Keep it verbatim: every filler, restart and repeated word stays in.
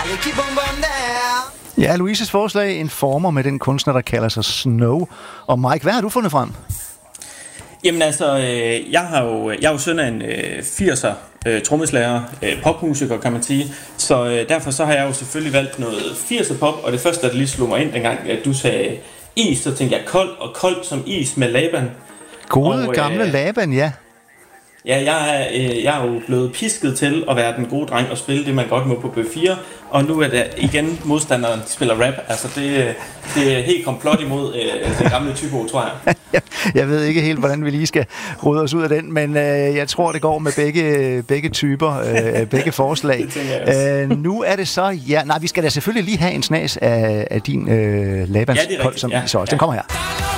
Ja, Louises forslag informer med den kunstner, der kalder sig Snow. Og Mike, hvad har du fundet frem? Jamen altså, øh, jeg, har jo, jeg er jo søn af en øh, firser øh, trommeslager, øh, popmusiker kan man sige. Så øh, derfor så har jeg jo selvfølgelig valgt noget firser pop, og det første, der lige slog mig ind dengang, at du sagde is, så tænkte jeg kold, og kold som is med Laban. Gode og, gamle øh, Laban, ja. Ja, jeg er, øh, jeg er jo blevet pisket til at være den gode dreng og spille det, man godt må på B fire. Og nu er det igen modstanderen, der spiller rap. Altså, det, det er helt komplot imod øh, den gamle typo, tror jeg. Jeg ved ikke helt, hvordan vi lige skal rode os ud af den, men øh, jeg tror, det går med begge, begge typer, øh, begge forslag. Øh, nu er det så... Ja, nej, vi skal da selvfølgelig lige have en snas af, af din øh, Labans ja, kold som ja, is også. ja. Den kommer her.